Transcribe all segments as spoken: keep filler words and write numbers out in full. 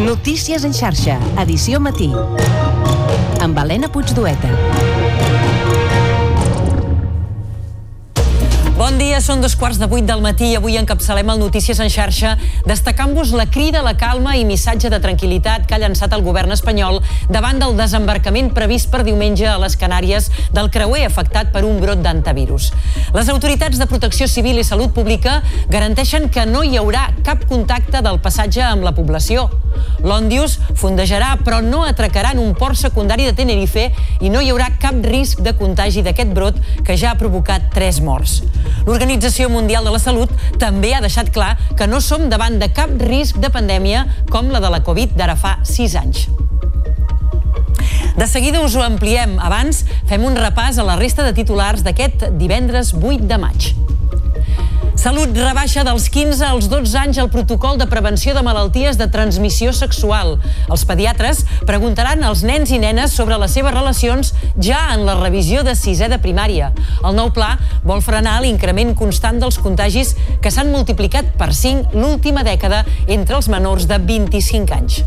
Notícies en xarxa, edició matí. Amb Helena Puigdueta. Bon dia, són dos quarts de vuit del matí i avui encapçalem el Notícies en xarxa destacant-vos la crida a la calma i missatge de tranquil·litat que ha llançat el govern espanyol davant del desembarcament previst per diumenge a les Canàries del creuer afectat per un brot d'hantavirus. Les autoritats de Protecció Civil i Salut Pública garanteixen que no hi haurà cap contacte del passatge amb la població. L'Òndius fondejarà però no atracarà en un port secundari de Tenerife i no hi haurà cap risc de contagi d'aquest brot que ja ha provocat tres morts. L'Organització Mundial de la Salut també ha deixat clar que no som davant de cap risc de pandèmia com la de la Covid d'ara fa sis anys. De seguida us ho ampliem. Abans, fem un repàs a la resta de titulars d'aquest divendres vuit de maig. Salut rebaixa dels quinze als dotze anys el protocol de prevenció de malalties de transmissió sexual. Els pediatres preguntaran als nens i nenes sobre les seves relacions ja en la revisió de sisè de primària. El nou pla vol frenar l'increment constant dels contagis que s'han multiplicat per cinc l'última dècada entre els menors de vint-i-cinc anys.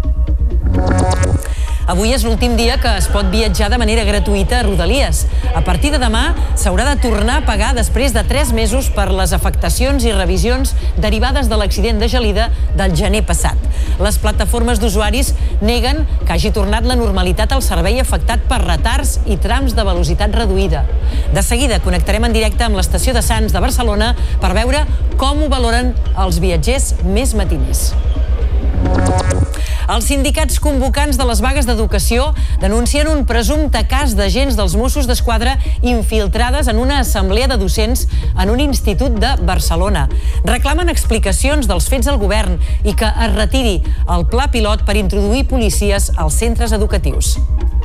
Avui és l'últim dia que es pot viatjar de manera gratuïta a Rodalies. A partir de demà s'haurà de tornar a pagar després de tres mesos per les afectacions i revisions derivades de l'accident de Gelida del gener passat. Les plataformes d'usuaris neguen que hagi tornat la normalitat al servei afectat per retards i trams de velocitat reduïda. De seguida connectarem en directe amb l'estació de Sants de Barcelona per veure com ho valoren els viatgers més matiners. Els sindicats convocants de les vagues d'educació denuncien un presumpte cas d'agents dels Mossos d'Esquadra infiltrades en una assemblea de docents en un institut de Barcelona. Reclamen explicacions dels fets al govern i que es retiri el pla pilot per introduir policies als centres educatius.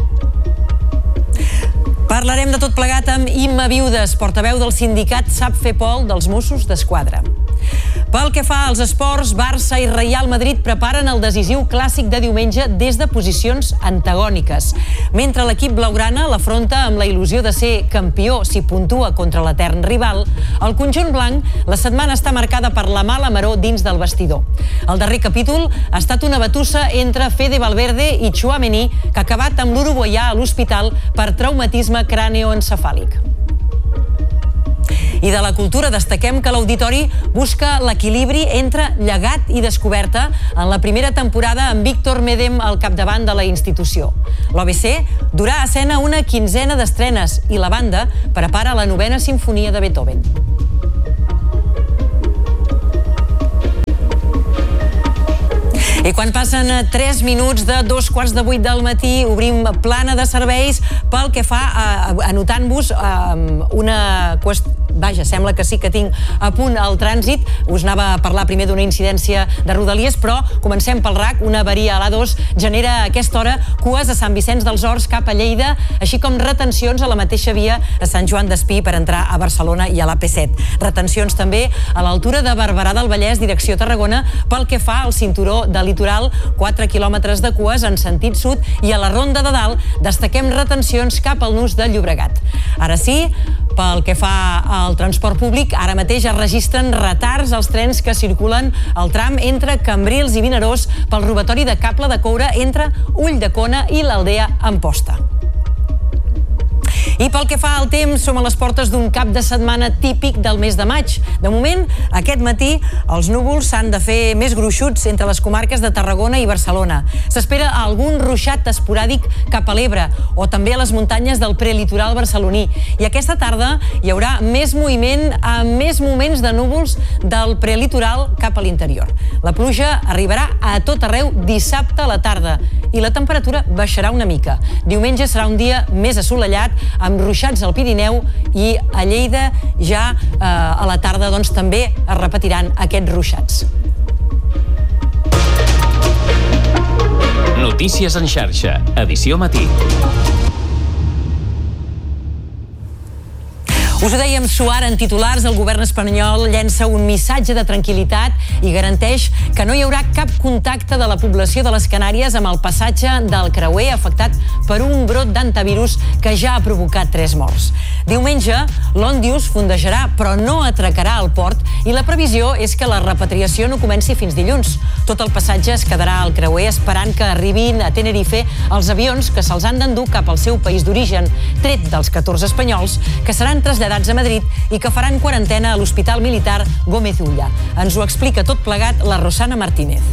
Parlarem de tot plegat amb Imma Viudes, portaveu del sindicat SAPFEPOL dels Mossos d'Esquadra. Pel que fa als esports, Barça i Real Madrid preparen el decisiu clàssic de diumenge des de posicions antagòniques. Mentre l'equip blaugrana l'afronta amb la il·lusió de ser campió si puntua contra l'etern rival, el conjunt blanc la setmana està marcada per la mala maror dins del vestidor. El darrer capítol ha estat una batussa entre Fede Valverde i Tchouaméni, que ha acabat amb l'uruguaià a l'hospital per traumatisme crànioencefàlic. I de la cultura destaquem que l'Auditori busca l'equilibri entre llegat i descoberta en la primera temporada amb Víctor Medem al capdavant de la institució. L'O B C durà a escena una quinzena d'estrenes i la banda prepara la novena simfonia de Beethoven. I quan passen tres minuts de dos quarts de vuit del matí, obrim plana de serveis pel que fa a, anotant-vos una qüestió. Vaja, sembla que sí que tinc a punt el trànsit. Us anava a parlar primer d'una incidència de Rodalies, però comencem pel R A C. Una avaria a l'A dos genera a aquesta hora cues a Sant Vicenç dels Horts cap a Lleida, així com retencions a la mateixa via a Sant Joan d'Espí per entrar a Barcelona i a l'A P set. Retencions també a l'altura de Barberà del Vallès, direcció Tarragona, pel que fa al cinturó de litoral, quatre quilòmetres de cues en sentit sud, i a la Ronda de Dalt destaquem retencions cap al nus de Llobregat. Ara sí, pel que fa al transport públic, ara mateix es registren retards als trens que circulen al tram entre Cambrils i Vinaròs pel robatori de cable de coure entre Ulldecona i l'Aldea Amposta. I pel que fa al temps, som a les portes d'un cap de setmana típic del mes de maig. De moment, aquest matí, els núvols s'han de fer més gruixuts entre les comarques de Tarragona i Barcelona. S'espera algun ruixat esporàdic cap a l'Ebre o també a les muntanyes del prelitoral barceloní. I aquesta tarda hi haurà més moviment amb més moments de núvols del prelitoral cap a l'interior. La pluja arribarà a tot arreu dissabte a la tarda i la temperatura baixarà una mica. Diumenge serà un dia més assolellat, amb ruixats al Pirineu, i a Lleida ja eh, a la tarda doncs, també es repetiran aquests ruixats. Notícies en xarxa, edició matí. Us ho dèiem suar en titulars, el govern espanyol llença un missatge de tranquil·litat i garanteix que no hi haurà cap contacte de la població de les Canàries amb el passatge del creuer afectat per un brot d'hantavirus que ja ha provocat tres morts. Diumenge, l'Òndius fondejarà, però no atracarà al port i la previsió és que la repatriació no comenci fins dilluns. Tot el passatge es quedarà al creuer esperant que arribin a Tenerife els avions que se'ls han d'endur cap al seu país d'origen, tret dels catorze espanyols que seran traslladats a Madrid i que faran quarantena a l'Hospital Militar Gómez Ulla. Ens ho explica tot plegat la Rosana Martínez.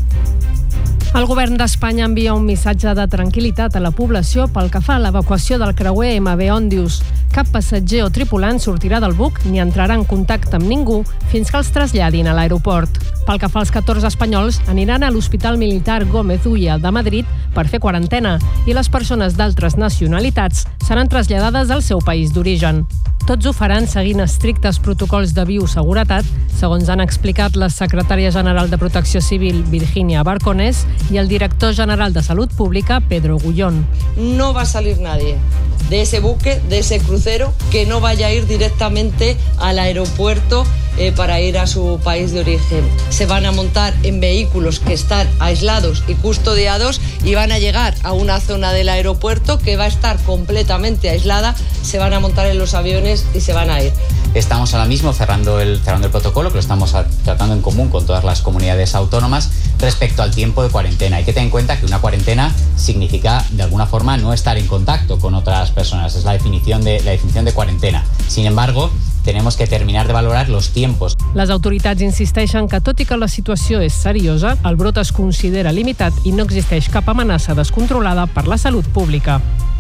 El govern d'Espanya envia un missatge de tranquil·litat a la població pel que fa a l'evacuació del creuer ema ve Òndius. Cap passatger o tripulant sortirà del buc ni entrarà en contacte amb ningú fins que els traslladin a l'aeroport. Pel que fa als catorze espanyols, aniran a l'Hospital Militar Gómez Ulla de Madrid per fer quarantena i les persones d'altres nacionalitats seran traslladades al seu país d'origen. Tots ho faran seguint estrictes protocols de bioseguretat, segons han explicat la secretària general de Protecció Civil, Virginia Barconés, y el director general de Salud Pública, Pedro Gullón. No va a salir nadie de ese buque, de ese crucero, que no vaya a ir directamente al aeropuerto eh, para ir a su país de origen. Se van a montar en vehículos que están aislados y custodiados y van a llegar a una zona del aeropuerto que va a estar completamente aislada, se van a montar en los aviones y se van a ir. Estamos ahora mismo cerrando el, cerrando el protocolo, que lo estamos tratando en común con todas las comunidades autónomas respecto al tiempo de cuarentena. Hay que tener en cuenta que una cuarentena significa, de alguna forma, no estar en contacto con otras personas. Es la definición de, la definición de cuarentena. Sin embargo, tenemos que terminar de valorar los tiempos. Les autoritats insisteixen que, tot i que la situació és seriosa, el brot es considera limitat i no existeix cap amenaça descontrolada per la salut pública.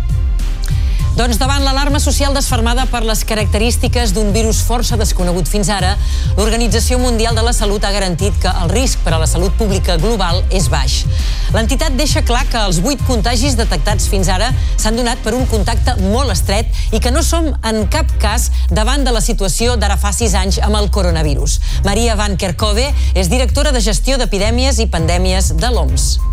Doncs davant l'alarma social desfermada per les característiques d'un virus força desconegut fins ara, l'Organització Mundial de la Salut ha garantit que el risc per a la salut pública global és baix. L'entitat deixa clar que els vuit contagis detectats fins ara s'han donat per un contacte molt estret i que no som en cap cas davant de la situació d'ara fa sis anys amb el coronavirus. Maria Van Kerkhove és directora de gestió d'epidèmies i pandèmies de l'O M S.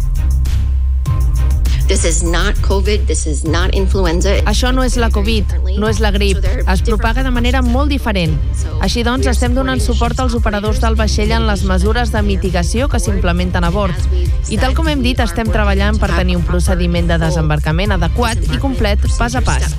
This is not COVID, this is not influenza. Això no és la Covid, no és la grip. Es propaga de manera molt diferent. Així doncs, estem donant suport als operadors del vaixell en les mesures de mitigació que s'implementen a bord. I tal com hem dit, estem treballant per tenir un procediment de desembarcament adequat i complet pas a pas.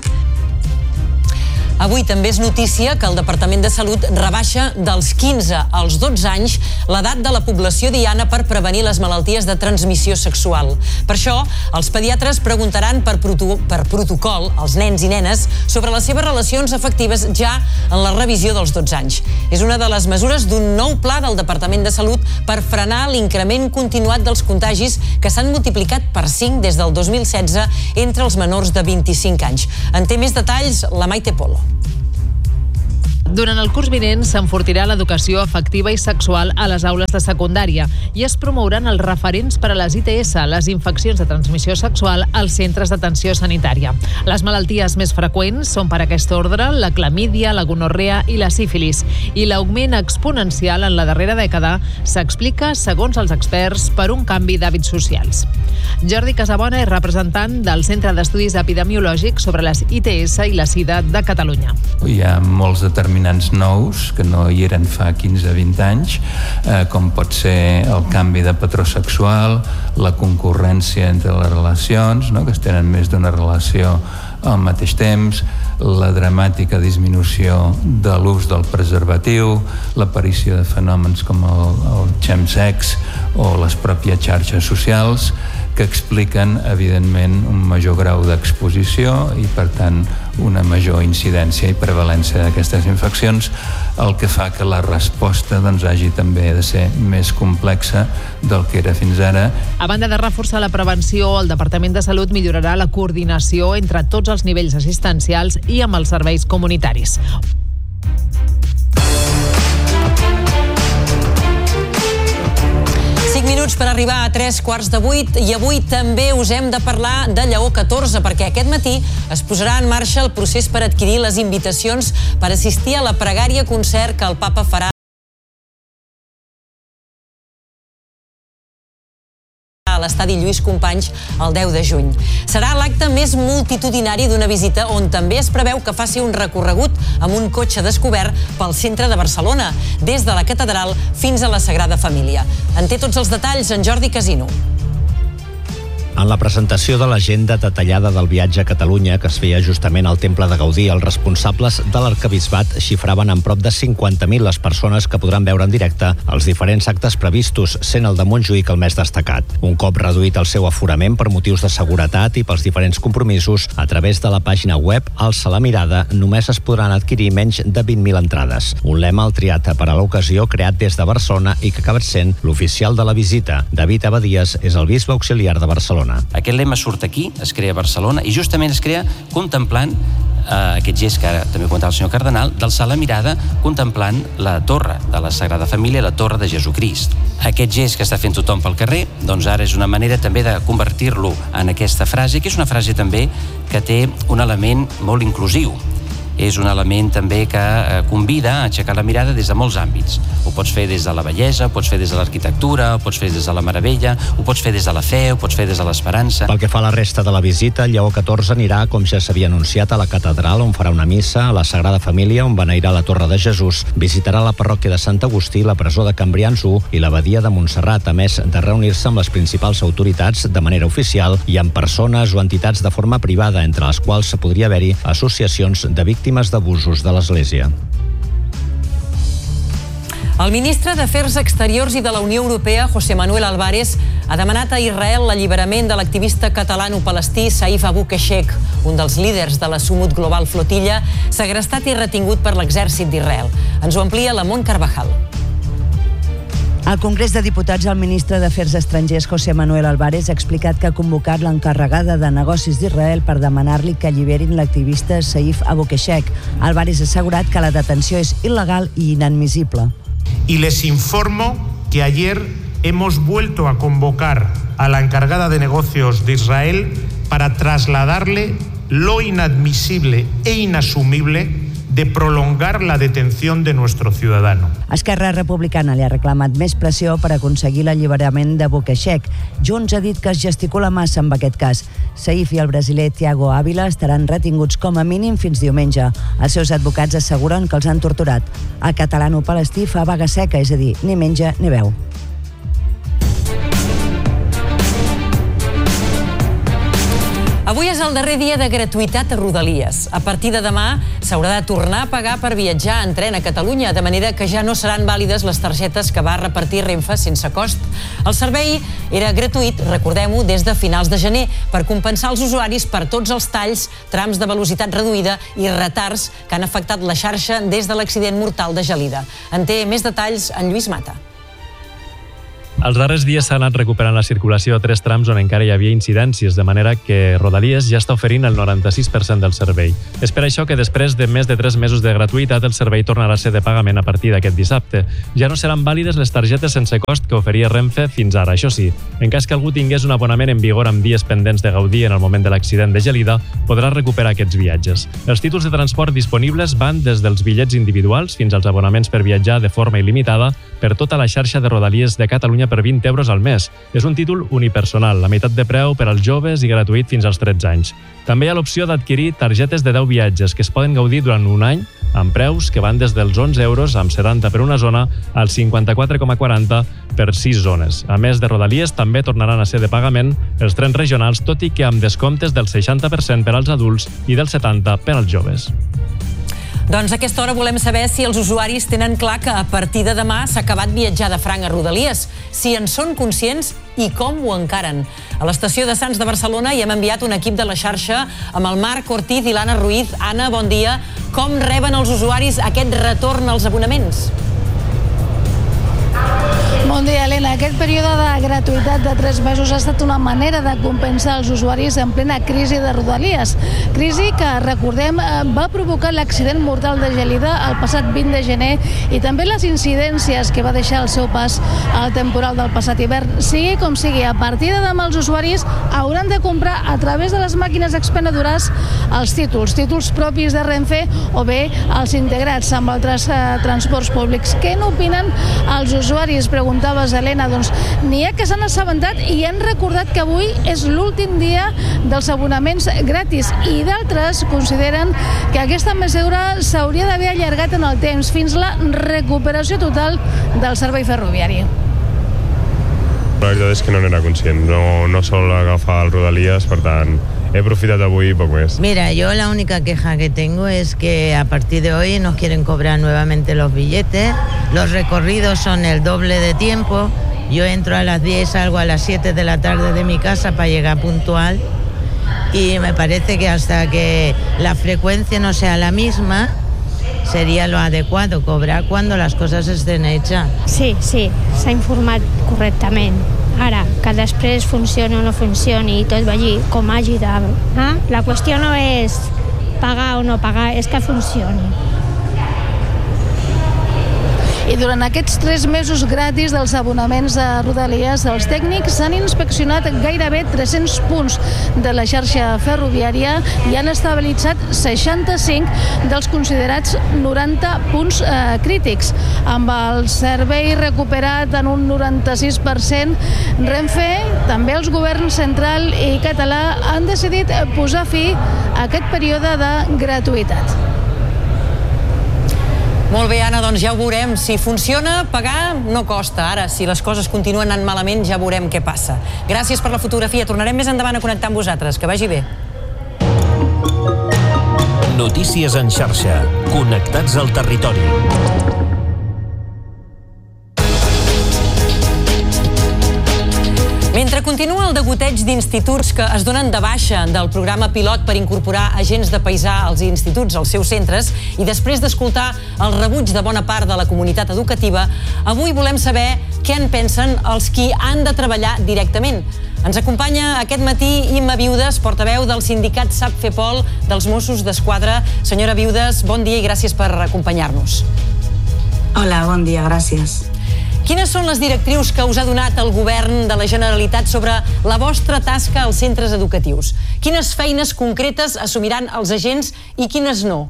Avui també és notícia que el Departament de Salut rebaixa dels quinze als dotze anys l'edat de la població diana per prevenir les malalties de transmissió sexual. Per això, els pediatres preguntaran per, proto per protocol als nens i nenes sobre les seves relacions afectives ja en la revisió dels dotze anys. És una de les mesures d'un nou pla del Departament de Salut per frenar l'increment continuat dels contagis que s'han multiplicat per cinc des del dos mil setze entre els menors de vint-i-cinc anys. En té més detalls la Maite Polo. Durant el curs vinent s'enfortirà l'educació afectiva i sexual a les aules de secundària i es promouran els referents per a les I T S, les infeccions de transmissió sexual, als centres d'atenció sanitària. Les malalties més freqüents són per aquest ordre la clamídia, la gonorrea i la sífilis, i l'augment exponencial en la darrera dècada s'explica, segons els experts, per un canvi d'hàbits socials. Jordi Casabona és representant del Centre d'Estudis Epidemiològics sobre les I T S i la SIDA de Catalunya. Hi ha molts determinants nous que no hi eren fa quinze a vint anys, eh, com pot ser el canvi de patró sexual, la concurrència entre les relacions, no? que es tenen més d'una relació al mateix temps, la dramàtica disminució de l'ús del preservatiu, l'aparició de fenòmens com el, el chemsex o les pròpies xarxes socials, que expliquen, evidentment, un major grau d'exposició i, per tant, una major incidència i prevalència d'aquestes infeccions, el que fa que la resposta doncs, hagi també de ser més complexa del que era fins ara. A banda de reforçar la prevenció, el Departament de Salut millorarà la coordinació entre tots els nivells assistencials i amb els serveis comunitaris. Minuts per arribar a tres quarts de vuit i avui també us hem de parlar de Lleó catorze perquè aquest matí es posarà en marxa el procés per adquirir les invitacions per assistir a la pregària concert que el Papa farà a l'estadi Lluís Companys el deu de juny. Serà l'acte més multitudinari d'una visita on també es preveu que faci un recorregut amb un cotxe descobert pel centre de Barcelona, des de la catedral fins a la Sagrada Família. En té tots els detalls en Jordi Casino. En la presentació de l'agenda detallada del viatge a Catalunya, que es feia justament al Temple de Gaudí, els responsables de l'arquebisbat xifraven en prop de cinquanta mil les persones que podran veure en directe els diferents actes previstos, sent el de Montjuïc el més destacat. Un cop reduït el seu aforament per motius de seguretat i pels diferents compromisos, a través de la pàgina web Alça la mirada només es podran adquirir menys de vint mil entrades. Un lema el triat per a l'ocasió, creat des de Barcelona i que ha acabat sent l'oficial de la visita. David Abadías és el bisbe auxiliar de Barcelona. Aquest lema surt aquí, es crea a Barcelona i justament es crea contemplant eh, aquest gest que ara també comentava el senyor Cardenal, d'alçar la mirada contemplant la torre de la Sagrada Família, la torre de Jesucrist. Aquest gest que està fent tothom pel carrer, doncs ara és una manera també de convertir-lo en aquesta frase, que és una frase també que té un element molt inclusiu. És un element també que convida a aixecar la mirada des de molts àmbits. Ho pots fer des de la bellesa, ho pots fer des de l'arquitectura, ho pots fer des de la meravella, ho pots fer des de la fe, ho pots fer des de l'esperança. Pel que fa a la resta de la visita, Lleó catorze anirà, com ja s'havia anunciat, a la catedral, on farà una missa, a la Sagrada Família, on beneirà la Torre de Jesús, visitarà la parròquia de Sant Agustí, la presó de Cambrians u i l'abadia de Montserrat, a més de reunir-se amb les principals autoritats de manera oficial i amb persones o entitats de forma privada, entre les quals podria haver-hi associacions de víctimes d'abusos de l'Església. El ministre d'Afers Exteriors i de la Unió Europea, José Manuel Álvarez, ha demanat a Israel l'alliberament de l'activista catalano-palestí Saif Abu Keshek, un dels líders de la Sumut Global Flotilla, segrestat i retingut per l'exèrcit d'Israel. Ens ho amplia la Mont Carvajal. Al Congrés de Diputats, el ministre d'Afers Estrangers, José Manuel Álvarez, ha explicat que ha convocat l'encarregada de negocis d'Israel per demanar-li que alliberin l'activista Saif Abu Keshek. Álvarez ha assegurat que la detenció és il·legal i inadmissible. Y les informo que ayer hemos vuelto a convocar a la encargada de negocios de Israel para trasladarle lo inadmisible e inasumible de prolongar la detención de nuestro ciudadano. Esquerra Republicana li ha reclamat més pressió per aconseguir l'alliberament d'Abu Keshek. Junts ha dit que es gesticula massa amb aquest cas. Saif i el brasiler Thiago Ávila estaran retinguts com a mínim fins diumenge. Els seus advocats asseguren que els han torturat. El catalano-palestí fa vaga seca, és a dir, ni menja ni beu. Avui és el darrer dia de gratuïtat a Rodalies. A partir de demà s'haurà de tornar a pagar per viatjar en tren a Catalunya, de manera que ja no seran vàlides les targetes que va repartir Renfe sense cost. El servei era gratuït, recordem-ho, des de finals de gener, per compensar els usuaris per tots els talls, trams de velocitat reduïda i retards que han afectat la xarxa des de l'accident mortal de Gelida. En té més detalls en Lluís Mata. Els darrers dies s'ha anat recuperant la circulació a tres trams on encara hi havia incidències, de manera que Rodalies ja està oferint el noranta-sis per cent del servei. És per això que després de més de tres mesos de gratuïtat, el servei tornarà a ser de pagament a partir d'aquest dissabte. Ja no seran vàlides les targetes sense cost que oferia Renfe fins ara. Això sí, en cas que algú tingués un abonament en vigor amb dies pendents de gaudir en el moment de l'accident de Gelida, podrà recuperar aquests viatges. Els títols de transport disponibles van des dels bitllets individuals fins als abonaments per viatjar de forma il·limitada per tota la xarxa de Rodalies de Catalunya per vint euros al mes. És un títol unipersonal, la meitat de preu per als joves i gratuït fins als tretze anys. També hi ha l'opció d'adquirir targetes de deu viatges que es poden gaudir durant un any amb preus que van des dels onze euros amb setanta per una zona als cinquanta-quatre coma quaranta per sis zones. A més de Rodalies, també tornaran a ser de pagament els trens regionals, tot i que amb descomptes del seixanta per cent per als adults i del setanta per per als joves. Doncs a aquesta hora volem saber si els usuaris tenen clar que a partir de demà s'ha acabat viatjar de franc a Rodalies, si en són conscients i com ho encaren. A l'estació de Sants de Barcelona hi hem enviat un equip de la xarxa amb el Marc Ortiz i l'Anna Ruiz. Anna, bon dia. Com reben els usuaris aquest retorn als abonaments? Bon dia, Helena. Aquest període de gratuïtat de tres mesos ha estat una manera de compensar els usuaris en plena crisi de Rodalies. Crisi que, recordem, va provocar l'accident mortal de Gelida el passat vint de gener i també les incidències que va deixar al seu pas al temporal del passat hivern. Sigui com sigui, a partir de demà els usuaris hauran de comprar a través de les màquines expendedores els títols, títols propis de Renfe o bé els integrats amb altres eh, transports públics. Què n'opinen els usuaris? Preguntaves, Helena. Doncs n'hi ha que s'han assabentat i han recordat que avui és l'últim dia dels abonaments gratis i d'altres consideren que aquesta mesura s'hauria d'haver allargat en el temps fins la recuperació total del servei ferroviari. la veritat és que no n'era conscient, no, no sol agafar el Rodalies, per tant, he aprofitat avui poc més. Mira, yo la única queja que tengo es que a partir de hoy nos quieren cobrar nuevamente los billetes, los recorridos son el doble de tiempo, yo entro a las diez, salgo a las siete de la tarde de mi casa para llegar puntual y me parece que hasta que la frecuencia no sea la misma, sería lo adecuado, cobrar cuando las cosas estén hechas. Sí, sí, s'ha informat correctament. Ara, que després funcioni o no funcioni i tot vagi com hagi de... Eh? La qüestió no és pagar o no pagar, és que funcioni. I durant aquests tres mesos gratis dels abonaments a Rodalies, els tècnics s'han inspeccionat gairebé tres-cents punts de la xarxa ferroviària i han estabilitzat seixanta-cinc dels considerats noranta punts eh, crítics. Amb el servei recuperat en un noranta-sis per cent, Renfe, també els governs central i català han decidit posar fi a aquest període de gratuïtat. Molt bé, Anna, doncs ja ho veurem. Si funciona, pagar no costa. Ara, si les coses continuen anant malament, ja veurem què passa. Gràcies per la fotografia. Tornarem més endavant a connectar amb vosaltres. Que vagi bé. Notícies en xarxa. Connectats al territori. Mentre continua el degoteig d'instituts que es donen de baixa del programa pilot per incorporar agents de paisà als instituts, als seus centres, i després d'escoltar el rebuig de bona part de la comunitat educativa, avui volem saber què en pensen els qui han de treballar directament. Ens acompanya aquest matí Imma Viudes, portaveu del sindicat SAPFEPOL dels Mossos d'Esquadra. Senyora Viudes, bon dia i gràcies per acompanyar-nos. Hola, bon dia, gràcies. Quines són les directrius que us ha donat el govern de la Generalitat sobre la vostra tasca als centres educatius? Quines feines concretes assumiran els agents i quines no?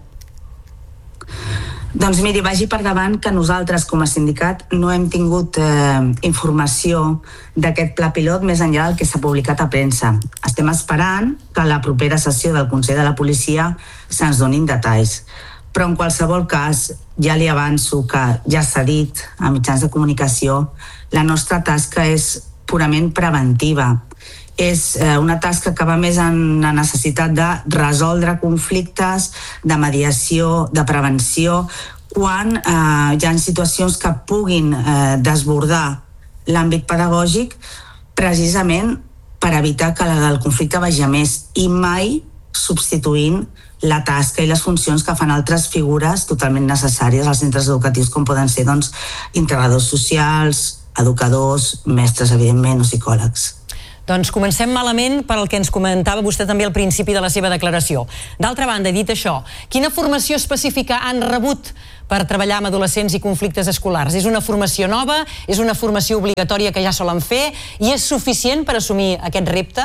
Doncs miri, vagi per davant que nosaltres com a sindicat no hem tingut eh, informació d'aquest pla pilot més enllà del que s'ha publicat a premsa. Estem esperant que a la propera sessió del Consell de la Policia se'ns donin detalls. Però en qualsevol cas, ja li avanço que ja s'ha dit a mitjans de comunicació, la nostra tasca és purament preventiva. És una tasca que va més en la necessitat de resoldre conflictes, de mediació, de prevenció, quan eh, hi ha situacions que puguin eh, desbordar l'àmbit pedagògic precisament per evitar que el conflicte vagi a més i mai substituint la tasca i les funcions que fan altres figures totalment necessàries als centres educatius, com poden ser doncs, integradors socials, educadors, mestres, evidentment, o psicòlegs. Doncs comencem malament per al que ens comentava vostè també al principi de la seva declaració. D'altra banda, dit això, quina formació específica han rebut per treballar amb adolescents i conflictes escolars? És una formació nova? És una formació obligatòria que ja solen fer? I és suficient per assumir aquest repte?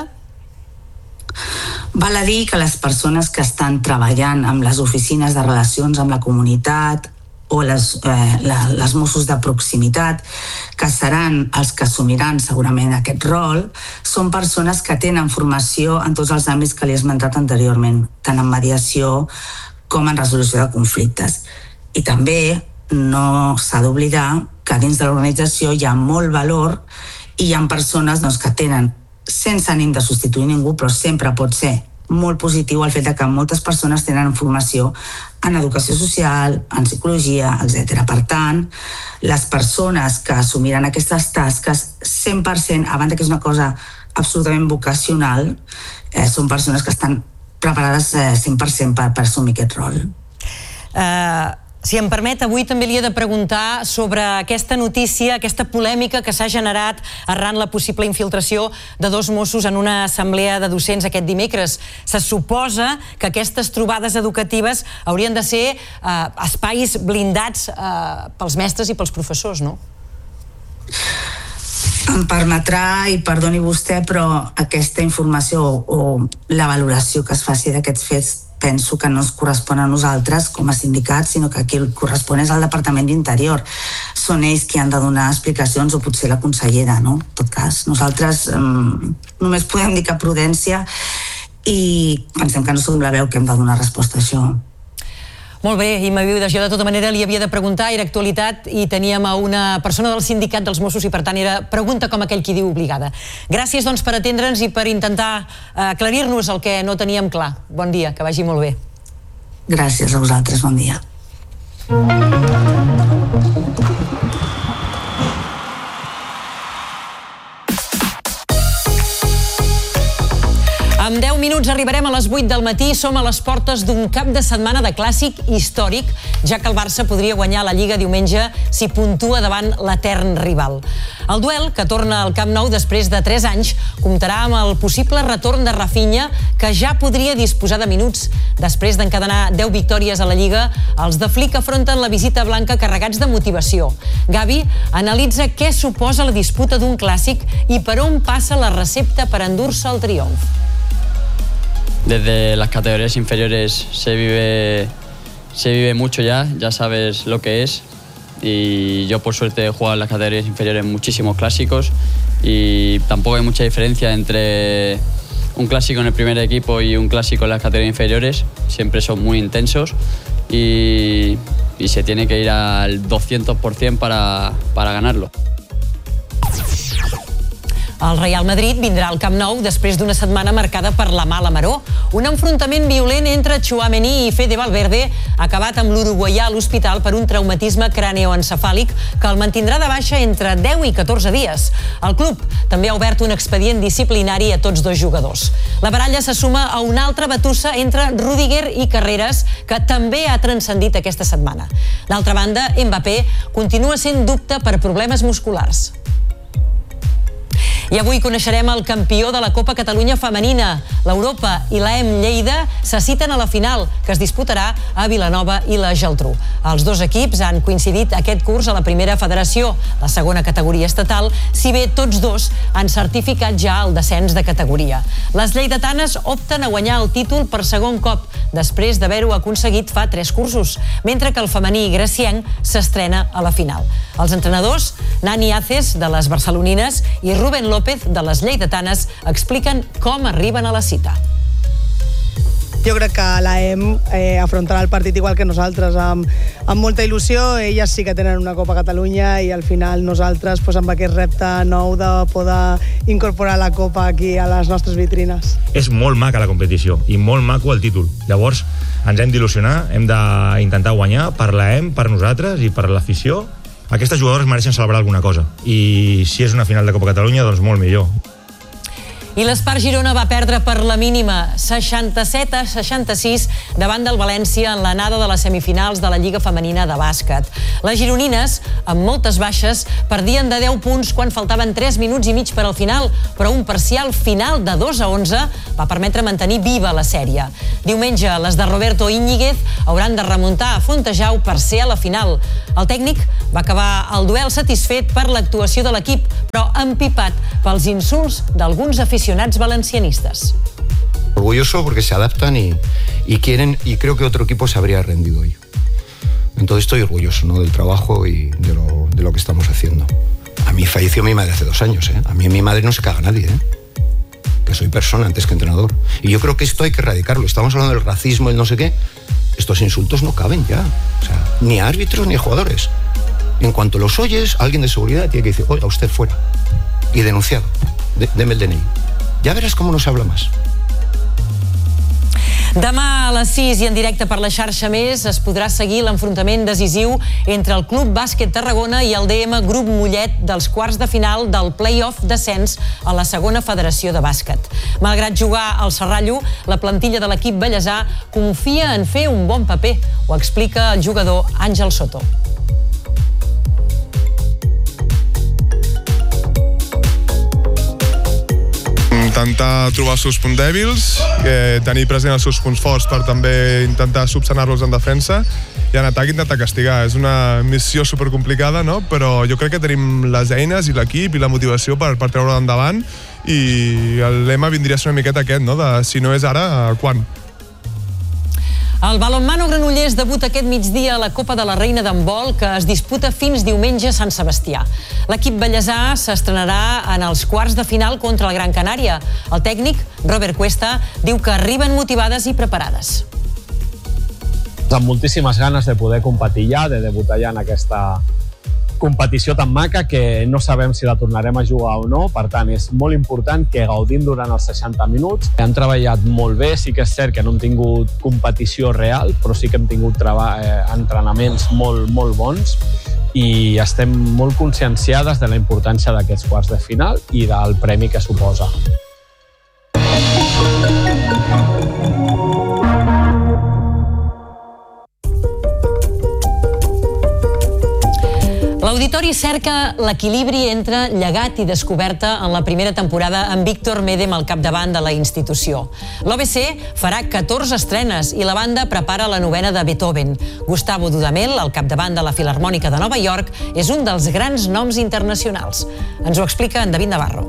Val a dir que les persones que estan treballant amb les oficines de relacions amb la comunitat o les, eh, la, les Mossos de proximitat, que seran els que assumiran segurament aquest rol, són persones que tenen formació en tots els àmbits que li he esmentat anteriorment, tant en mediació com en resolució de conflictes. I també no s'ha d'oblidar que dins de l'organització hi ha molt valor i hi ha persones doncs, que tenen, sense ànim de substituir ningú, però sempre pot ser molt positiu el fet que moltes persones tenen formació en educació social, en psicologia, etcètera. Per tant, les persones que assumiran aquestes tasques cent per cent, a banda que és una cosa absolutament vocacional, eh, són persones que estan preparades eh, cent per cent per, per assumir aquest rol. Uh... Si em permet, avui també li he de preguntar sobre aquesta notícia, aquesta polèmica que s'ha generat arran la possible infiltració de dos Mossos en una assemblea de docents aquest dimecres. Se suposa que aquestes trobades educatives haurien de ser eh, espais blindats eh, pels mestres i pels professors, no? Em permetrà, i perdoni vostè, però aquesta informació o la valoració que es faci d'aquests fets penso que no es correspon a nosaltres com a sindicat, sinó que qui correspon és al Departament d'Interior. Són ells qui han de donar explicacions, o potser la consellera, no? En tot cas, nosaltres eh, només podem dir que prudència i pensem que no som la veu que hem de donar resposta a això. Molt bé, i m'aviudes. Jo de tota manera li havia de preguntar, era actualitat i teníem a una persona del sindicat dels Mossos i per tant era pregunta com aquell qui diu obligada. Gràcies doncs per atendre'ns i per intentar aclarir-nos el que no teníem clar. Bon dia, que vagi molt bé. Gràcies a vosaltres, bon dia. En deu minuts arribarem a les vuit del matí i som a les portes d'un cap de setmana de clàssic històric, ja que el Barça podria guanyar la Lliga diumenge si puntua davant l'etern rival. El duel, que torna al Camp Nou després de tres anys, comptarà amb el possible retorn de Rafinha, que ja podria disposar de minuts. Després d'encadenar deu victòries a la Lliga, els de Flick afronten la visita blanca carregats de motivació. Gavi analitza què suposa la disputa d'un clàssic i per on passa la recepta per endur-se el triomf. Desde las categorías inferiores se vive, se vive mucho ya, ya sabes lo que es. Y yo por suerte he jugado en las categorías inferiores muchísimos clásicos y tampoco hay mucha diferencia entre un clásico en el primer equipo y un clásico en las categorías inferiores. Siempre son muy intensos y, y se tiene que ir al doscientos por ciento para, para ganarlo. El Real Madrid vindrà al Camp Nou després d'una setmana marcada per la mala maror. Un enfrontament violent entre Tchouaméni i Fede Valverde ha acabat amb l'uruguaià a l'hospital per un traumatisme craneoencefàlic que el mantindrà de baixa entre deu i catorze dies. El club també ha obert un expedient disciplinari a tots dos jugadors. La baralla se suma a una altra batussa entre Rudiger i Carreras, que també ha transcendit aquesta setmana. D'altra banda, Mbappé continua sent dubte per problemes musculars. I avui coneixerem el campió de la Copa Catalunya femenina. L'Europa i l'A E M Lleida se citen a la final, que es disputarà a Vilanova i la Geltrú. Els dos equips han coincidit aquest curs a la primera federació, la segona categoria estatal, si bé tots dos han certificat ja el descens de categoria. Les lleidatanes opten a guanyar el títol per segon cop, després d'haver-ho aconseguit fa tres cursos, mentre que el femení gracienc s'estrena a la final. Els entrenadors, Nani Aces, de les barcelonines, i Rubén López, de les lleidatanes, expliquen com arriben a la cita. Jo crec que l'A E M eh, afrontarà el partit igual que nosaltres, amb, amb molta il·lusió. Elles sí que tenen una Copa Catalunya i al final nosaltres pues, amb aquest repte nou de poder incorporar la Copa aquí a les nostres vitrines. És molt maca la competició i molt maco el títol. Llavors ens hem d'il·lusionar, hem d'intentar guanyar per l'A E M, per nosaltres i per l'afició. Aquestes jugadores mereixen celebrar alguna cosa i si és una final de Copa Catalunya, doncs molt millor. I l'Espart Girona va perdre per la mínima, seixanta-set a seixanta-sis, davant del València en l'anada de les semifinals de la Lliga Femenina de Bàsquet. Les gironines, amb moltes baixes, perdien de deu punts quan faltaven tres minuts i mig per al final, però un parcial final de dos a onze va permetre mantenir viva la sèrie. Diumenge, les de Roberto Íñiguez hauran de remuntar a Fontejau per ser a la final. El tècnic va acabar el duel satisfet per l'actuació de l'equip, però empipat pels insults d'alguns aficionats valencianistas. Orgulloso porque se adaptan y, y quieren, y creo que otro equipo se habría rendido hoy. Entonces estoy orgulloso, ¿no?, del trabajo y de lo, de lo que estamos haciendo. A mí falleció mi madre hace dos años, ¿eh? A mí en mi madre no se caga nadie, ¿eh? Que soy persona antes que entrenador. Y yo creo que esto hay que erradicarlo. Estamos hablando del racismo, el no sé qué. Estos insultos no caben ya. O sea, ni a árbitros ni a jugadores. En cuanto los oyes, alguien de seguridad tiene que decir, oiga, usted fuera. Y denunciado. De, deme el D N I. Ja veràs com no s'habla més. Demà a les sis i en directe per la xarxa Més es podrà seguir l'enfrontament decisiu entre el Club Bàsquet Tarragona i el D M Grup Mollet dels quarts de final del play-off d'ascens a la segona federació de bàsquet. Malgrat jugar al Serrallo, la plantilla de l'equip bellesà confia en fer un bon paper. Ho explica el jugador Àngel Soto. Intentar trobar els seus punts dèbils, eh, tenir present els seus punts forts per també intentar subsanar-los en defensa i en atac intentar castigar. És una missió supercomplicada, no? Però jo crec que tenim les eines i l'equip i la motivació per, per treure-ho endavant i el lema vindria a ser una miqueta aquest, no? De si no és ara, quan? El balonmano Granollers debuta aquest migdia a la Copa de la Reina d'handbol, que es disputa fins diumenge a Sant Sebastià. L'equip bellesà s'estrenarà en els quarts de final contra el Gran Canària. El tècnic, Robert Cuesta, diu que arriben motivades i preparades. Amb moltíssimes ganes de poder competir ja, de debutar ja en aquesta competició tan maca que no sabem si la tornarem a jugar o no, per tant és molt important que gaudim durant els seixanta minuts. Han treballat molt bé, sí que és cert que no hem tingut competició real, però sí que hem tingut treba- eh, entrenaments molt, molt bons i estem molt conscienciades de la importància d'aquests quarts de final i del premi que suposa. L'Auditori cerca l'equilibri entre llegat i descoberta en la primera temporada amb Víctor Médem al capdavant de la institució. L'O B C farà catorze estrenes i la banda prepara la novena de Beethoven. Gustavo Dudamel, al capdavant de la Filharmònica de Nova York, és un dels grans noms internacionals. Ens ho explica en David Navarro.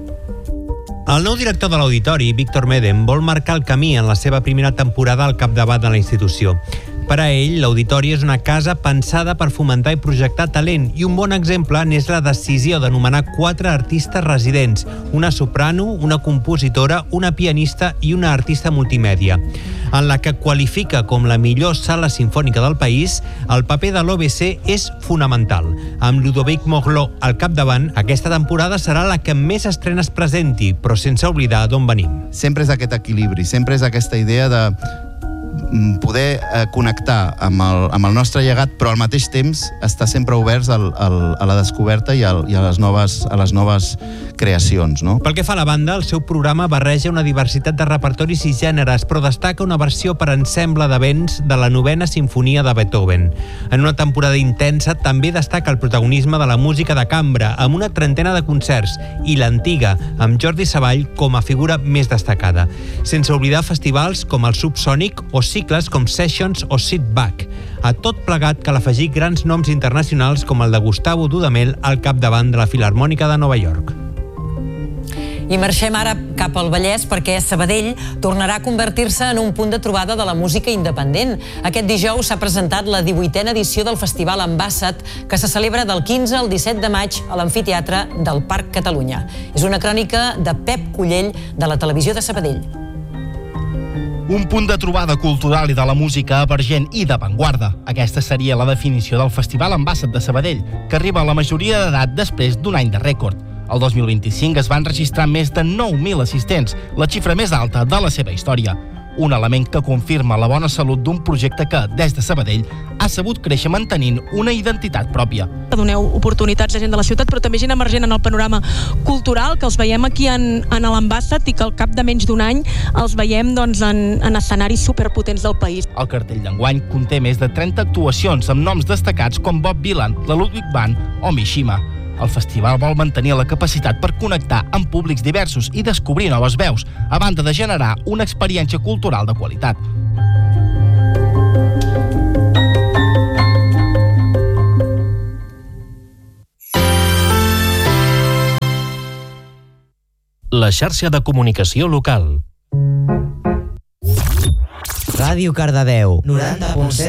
El nou director de l'Auditori, Víctor Médem, vol marcar el camí en la seva primera temporada al capdavant de la institució. Per a ell, l'Auditori és una casa pensada per fomentar i projectar talent i un bon exemple n'és la decisió d'anomenar quatre artistes residents, una soprano, una compositora, una pianista i una artista multimèdia. En la que qualifica com la millor sala sinfònica del país, el paper de l'O B C és fonamental. Amb Ludovic Morlot al capdavant, aquesta temporada serà la que més estrenes presenti, però sense oblidar d'on venim. Sempre és aquest equilibri, sempre és aquesta idea de poder eh, connectar amb el, amb el nostre llegat, però al mateix temps estar sempre oberts al, al, a la descoberta i, al, i a, les noves, a les noves creacions. No? Pel que fa a la banda, el seu programa barreja una diversitat de repertoris i gèneres, però destaca una versió per ensemble de vents de la novena sinfonia de Beethoven. En una temporada intensa també destaca el protagonisme de la música de cambra, amb una trentena de concerts, i l'antiga, amb Jordi Savall com a figura més destacada. Sense oblidar festivals com el Subsonic o cicles com Sessions o Sit Back. A tot plegat cal afegir grans noms internacionals com el de Gustavo Dudamel al capdavant de la Filharmònica de Nova York. I marxem ara cap al Vallès perquè Sabadell tornarà a convertir-se en un punt de trobada de la música independent. Aquest dijous s'ha presentat la divuitena edició del Festival Ambassat, que se celebra del quinze al disset de maig a l'Amfiteatre del Parc Catalunya. És una crònica de Pep Cullell, de la Televisió de Sabadell. Un punt de trobada cultural i de la música emergent i d'avantguarda. Aquesta seria la definició del Festival Ambassat de Sabadell, que arriba a la majoria d'edat després d'un any de rècord. El dos mil vint-i-cinc es van registrar més de nou mil assistents, la xifra més alta de la seva història. Un element que confirma la bona salut d'un projecte que, des de Sabadell, ha sabut créixer mantenint una identitat pròpia. Doneu oportunitats a gent de la ciutat, però també gent emergent en el panorama cultural, que els veiem aquí en, en l'Ambassat i que al cap de menys d'un any els veiem doncs, en, en escenaris superpotents del país. El cartell d'enguany conté més de trenta actuacions amb noms destacats com Bob Dylan, la Ludwig Band o Mishima. El festival vol mantenir la capacitat per connectar amb públics diversos i descobrir noves veus, a banda de generar una experiència cultural de qualitat. La xarxa de comunicació local. Ràdio Cardedeu, noranta punt set.